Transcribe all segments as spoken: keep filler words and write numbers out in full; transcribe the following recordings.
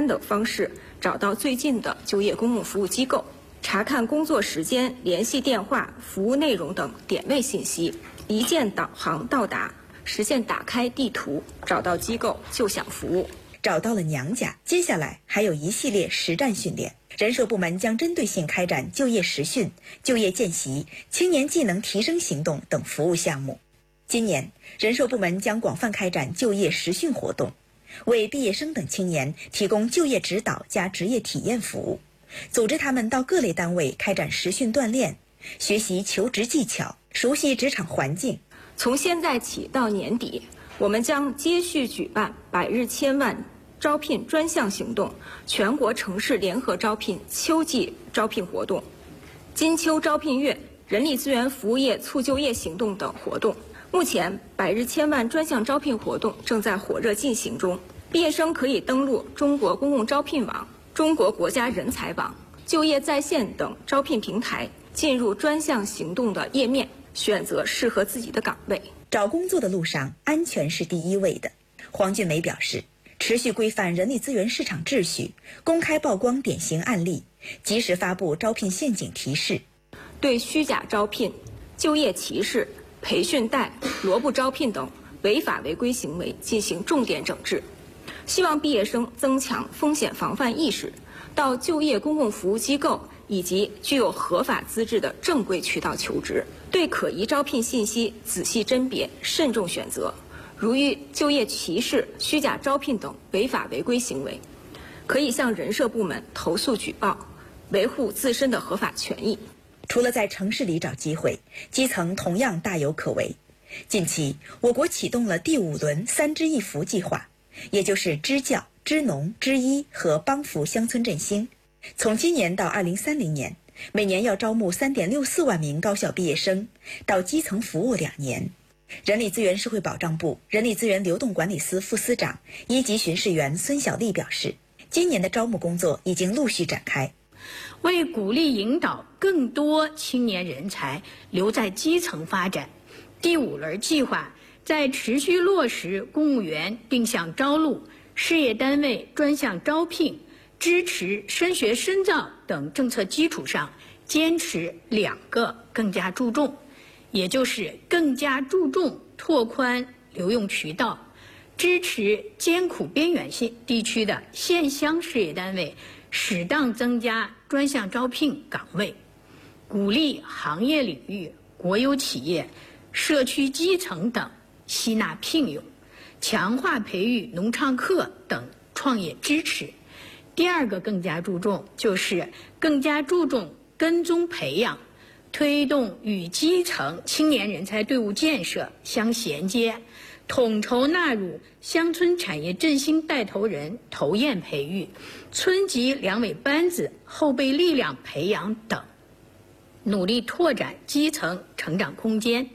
等方式找到最近的就业公共服务机构，查看工作时间、联系电话、服务内容等点位信息，一键导航到达，实现打开地图，找到机构就享服务。 找到了娘家，接下来还有一系列实战训练。人社部门将针对性开展就业实训、就业见习、青年技能提升行动等服务项目。今年，人社部门将广泛开展就业实训活动，为毕业生等青年提供就业指导加职业体验服务，组织他们到各类单位开展实训锻炼，学习求职技巧，熟悉职场环境。 从现在起到年底，我们将接续举办百日千万招聘专项行动、全国城市联合招聘秋季招聘活动、金秋招聘月、人力资源服务业促就业行动等活动。目前，百日千万专项招聘活动正在火热进行中。毕业生可以登录中国公共招聘网、中国国家人才网、就业在线等招聘平台，进入专项行动的页面，选择适合自己的岗位。 找工作的路上，安全是第一位的。黄俊梅表示，持续规范人力资源市场秩序，公开曝光典型案例，及时发布招聘陷阱提示， 对虚假招聘、就业歧视、培训贷、萝卜招聘等违法违规行为进行重点整治。希望毕业生增强风险防范意识，到就业公共服务机构以及具有合法资质的正规渠道求职，对可疑招聘信息仔细甄别，慎重选择。如遇就业歧视、虚假招聘等违法违规行为，可以向人社部门投诉举报，维护自身的合法权益。 除了在城市里找机会，基层同样大有可为。近期，我国启动了第五轮三支一扶计划，也就是支教、支农、支医和帮扶乡村振兴。从今年到二零三零年，每年要招募三点六四万名高校毕业生，到基层服务两年。人力资源社会保障部人力资源流动管理司副司长、一级巡视员孙小丽表示，今年的招募工作已经陆续展开。 为鼓励引导更多青年人才留在基层发展，第五轮计划在持续落实公务员定向招录、事业单位专项招聘、支持升学深造等政策基础上，坚持两个更加注重，也就是更加注重拓宽留用渠道，支持艰苦边远性地区的县乡事业单位适当增加专项招聘岗位，鼓励行业领域、国有企业、社区基层等吸纳聘用，强化培育农创客等创业支持。第二个更加注重就是更加注重跟踪培养，推动与基层青年人才队伍建设相衔接，统筹纳入乡村产业振兴带头人投研培育、村级两委班子后备力量培养等，努力拓展基层成长空间。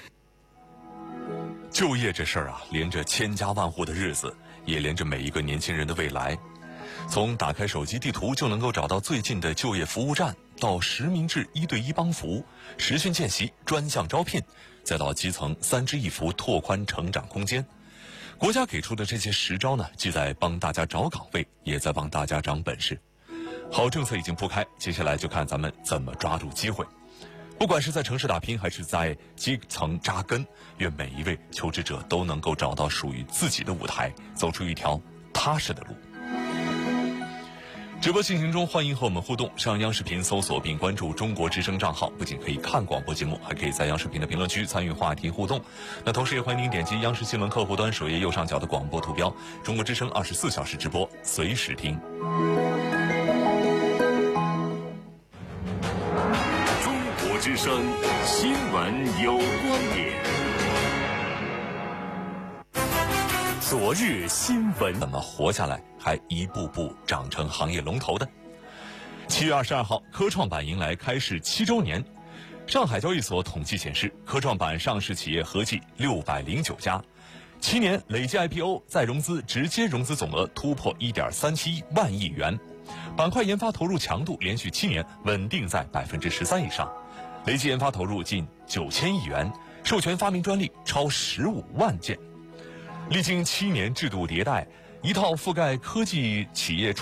就业这事儿啊，连着千家万户的日子，也连着每一个年轻人的未来。从打开手机地图就能够找到最近的就业服务站，到实名制一对一帮扶、实训见习、专项招聘，再到基层三支一扶拓宽成长空间，国家给出的这些实招呢，既在帮大家找岗位，也在帮大家长本事。好政策已经铺开，接下来就看咱们怎么抓住机会。不管是在城市打拼，还是在基层扎根，愿每一位求职者都能够找到属于自己的舞台，走出一条踏实的路。直播进行中，欢迎和我们互动。上央视频搜索并关注中国之声账号，不仅可以看广播节目，还可以在央视频的评论区参与话题互动。那同时也欢迎您点击央视新闻客户端首页右上角的广播图标，中国之声二十四小时直播，随时听。 中国之声新闻有观点。昨日新闻怎么活下来，还一步步长成行业龙头的？七月二十二号，科创板迎来开市七周年。上海交易所统计显示，科创板上市企业合计六百零九家，七年累计 I P O 再融资直接融资总额突破一点三七万亿元，板块研发投入强度连续七年稳定在百分之十三以上，累计研发投入近九千亿元，授权发明专利超十五万件。历经七年制度迭代，一套覆盖科技企业